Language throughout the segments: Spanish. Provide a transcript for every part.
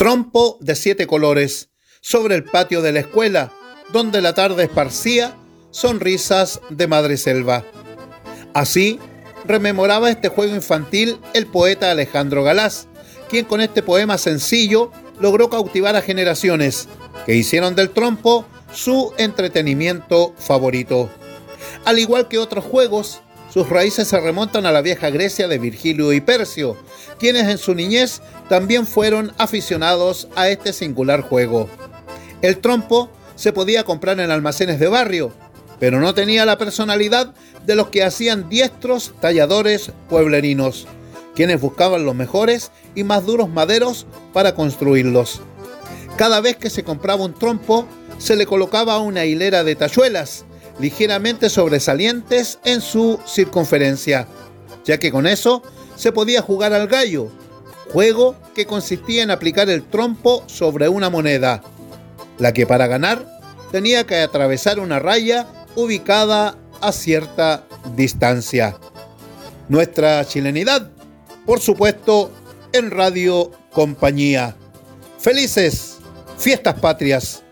Trompo de 7 colores, sobre el patio de la escuela, donde la tarde esparcía sonrisas de madreselva. Así rememoraba este juego infantil el poeta Alejandro Galaz, quien con este poema sencillo logró cautivar a generaciones que hicieron del trompo su entretenimiento favorito. Al igual que otros juegos, sus raíces se remontan a la vieja Grecia de Virgilio y Percio, quienes en su niñez también fueron aficionados a este singular juego. El trompo se podía comprar en almacenes de barrio, pero no tenía la personalidad de los que hacían diestros talladores pueblerinos, quienes buscaban los mejores y más duros maderos para construirlos. Cada vez que se compraba un trompo, se le colocaba una hilera de tachuelas, ligeramente sobresalientes en su circunferencia, ya que con eso se podía jugar al gallo, juego que consistía en aplicar el trompo sobre una moneda, la que para ganar tenía que atravesar una raya ubicada a cierta distancia. Nuestra chilenidad, por supuesto, en Radio Compañía. ¡Felices Fiestas Patrias!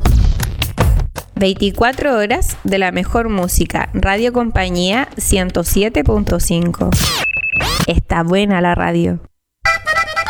24 horas de la mejor música. Radio Compañía 107.5. Está buena la radio.